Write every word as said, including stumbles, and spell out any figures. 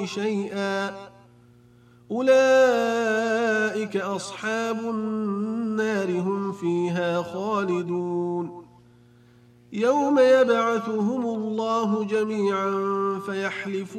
شيئا أولئك أصحاب النار هم فيها خالدون يوم يبعثهم الله جميعا فيحلفون